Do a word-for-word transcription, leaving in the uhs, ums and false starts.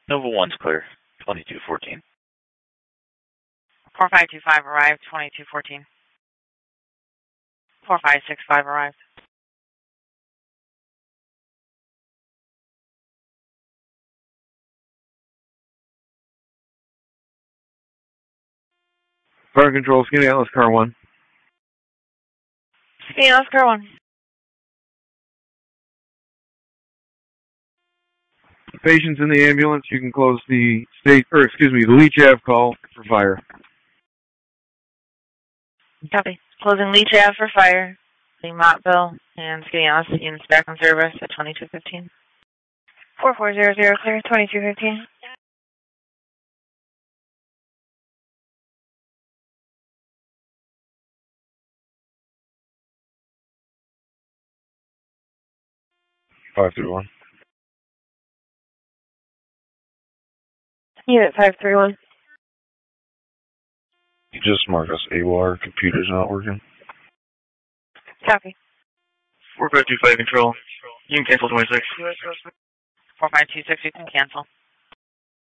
Nova one's clear. twenty-two fourteen. four five two five arrived, twenty-two fourteen. four five six five arrived. Fire control, Skinny Atlas Car one. Skinny Atlas Car one. Patients in the ambulance, you can close the state, or excuse me, the Leach Ave call for fire. Copy. Closing Leach Ave for fire. The Montville and Skinny Atlas units back on service at twenty-two fifteen. four four zero zero clear, twenty-two fifteen. five three one. Unit five three one. You just mark us A W O R, computer's not working. Copy. four five two five control. You can cancel twenty-six. four five two six, you can cancel.